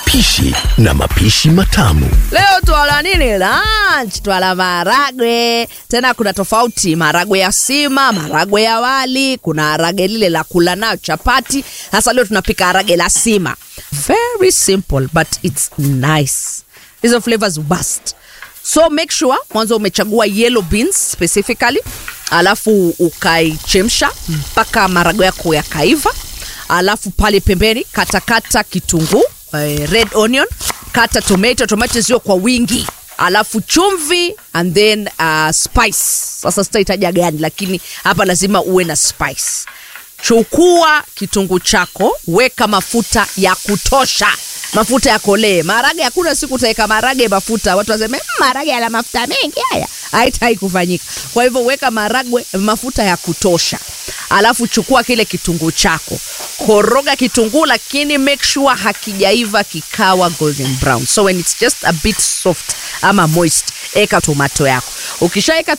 upishi na mapishi matamu. Leo tuala nini lunch? Tuala maragwe. Tena kuna tofauti, maragwe ya sima, maragwe ya wali, kuna harage lile la kula nao chapati. Sasa leo tunapika harage la sima. Very simple but it's nice. Hizo flavors burst. So make sure mwanzo umechagua yellow beans specifically, alafu ukaichemsha mpaka maragwe yako yakaiva. Alafu pale pembeni kata kitunguu, red onion, kata tomato zio kwa wingi. Alafu chumvi and then spice. Sasa sitaitaja gani lakini hapa lazima uwe na spice. Chukua kitunguu chako, weka mafuta ya kutosha. Mafuta yakolee. Marage hakuna siku utaweka marage mafuta watu waseme marage yana mafuta mengi haya. Haitai kufanyika. Kwa hivyo weka maragwe mafuta ya kutosha. Alafu chukua kile kitunguu chako. Koroga kitunguu lakini make sure hakijaiva kikawa golden brown. So when it's just a bit soft ama moist, eka tomato yako. Ukishaeka